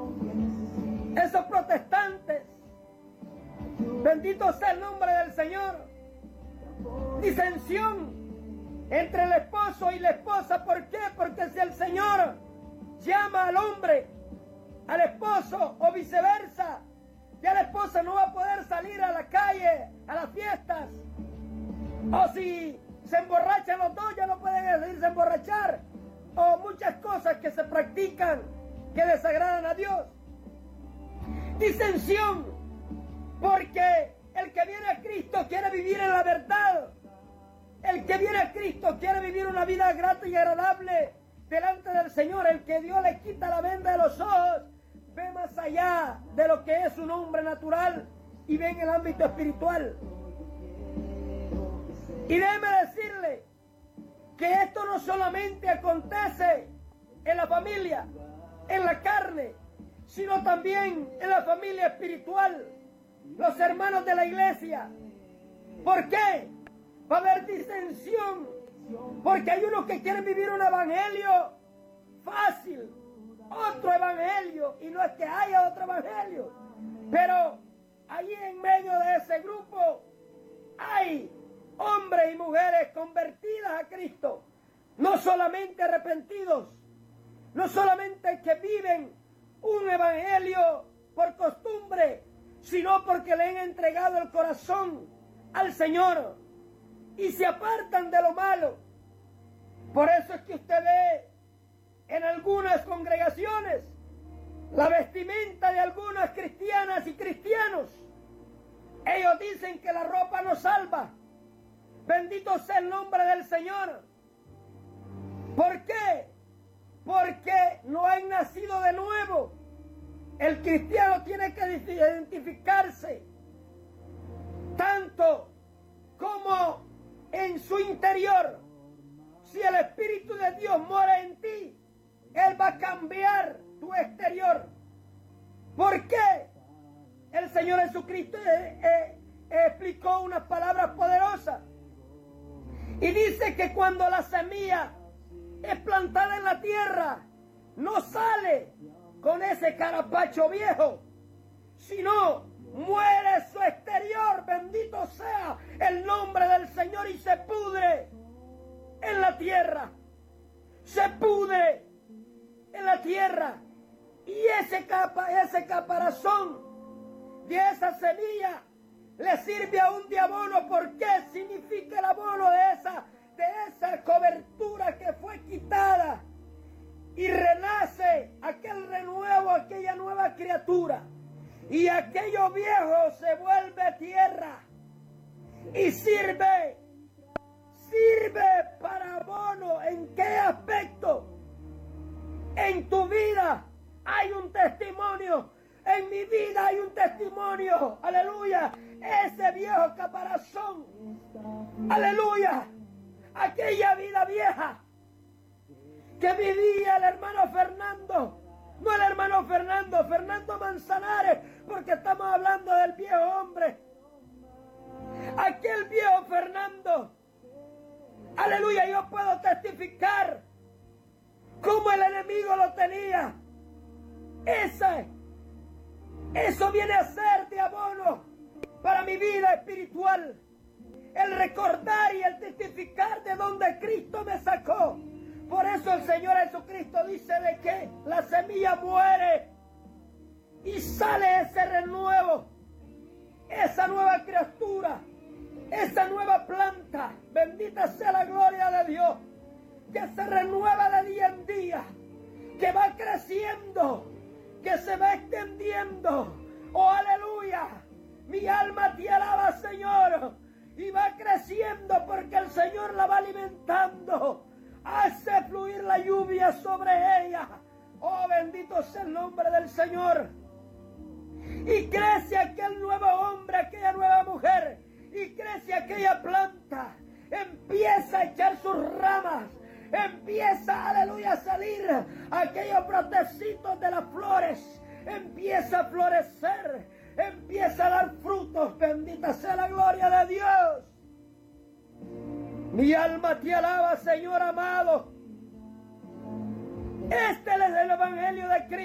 esos protestantes, bendito sea el nombre del Señor, disensión entre el esposo y la esposa. ¿Por qué? Porque si el Señor llama al hombre, al esposo o viceversa, ya la esposa no va a poder salir a la calle, a las fiestas. O si se emborrachan los dos, ya no pueden irse a emborrachar. O muchas cosas que se practican que desagradan a Dios. Disensión, porque el que viene a Cristo quiere vivir en la verdad. El que viene a Cristo quiere vivir una vida grata y agradable delante del Señor. El que Dios le quita la venda de los ojos, ve más allá de lo que es un hombre natural y ve en el ámbito espiritual. Y déjeme decirle que esto no solamente acontece en la familia, en la carne, sino también en la familia espiritual, los hermanos de la iglesia. ¿Por qué? Va a haber disensión, porque hay unos que quieren vivir un evangelio fácil, otro evangelio, y no es que haya otro evangelio, pero ahí en medio de ese grupo hay hombres y mujeres convertidas a Cristo, no solamente arrepentidos, no solamente que viven un evangelio por costumbre, sino porque le han entregado el corazón al Señor y se apartan de lo malo. Por eso es que usted ve en algunas congregaciones la vestimenta de algunas cristianas y cristianos. Ellos dicen que la ropa no salva. Bendito sea el nombre del Señor. ¿Por qué? Porque no han nacido de nuevo. El cristiano tiene que identificarse tanto como en su interior. Si el Espíritu de Dios mora en ti, Él va a cambiar tu exterior. ¿Por qué? El Señor Jesucristo explicó unas palabras poderosas. Y dice que cuando la semilla es plantada en la tierra, no sale con ese carapacho viejo, sino muere su exterior, bendito sea el nombre del Señor, y se pudre en la tierra. Se pudre en la tierra. Y ese caparazón de esa semilla le sirve aún de abono. ¿Por qué? Significa el abono de esa cobertura que fue quitada, y renace aquel renuevo, aquella nueva criatura, y aquello viejo se vuelve tierra y sirve para abono. ¿En qué aspecto? En tu vida hay un testimonio. En mi vida hay un testimonio. Aleluya. Ese viejo caparazón. Aleluya. Aquella vida vieja que vivía el hermano Fernando. No el hermano Fernando, Fernando Manzanares, porque estamos hablando del viejo hombre. Aquel viejo Fernando. Aleluya, yo puedo testificar cómo el enemigo lo tenía. Eso viene a ser de abono para mi vida espiritual. El recordar y el testificar de donde Cristo me sacó. Por eso el Señor Jesucristo dice de que la semilla muere y sale ese renuevo, esa nueva criatura, esa nueva planta. Bendita sea la gloria de Dios, que se renueva de día en día, que va creciendo, que se va extendiendo. Oh, aleluya. Mi alma te alaba, Señor, y va creciendo porque el Señor la va alimentando. Hace fluir la lluvia sobre ella. Oh, bendito sea el nombre del Señor. Y crece aquel nuevo hombre, aquella nueva mujer, y crece aquella planta. Empieza a echar sus ramas. Empieza, aleluya, a salir aquellos brotecitos de las flores. Empieza a florecer. Empieza a dar frutos. Bendita sea la gloria de Dios. Mi alma te alaba, Señor amado. Este es el Evangelio de Cristo.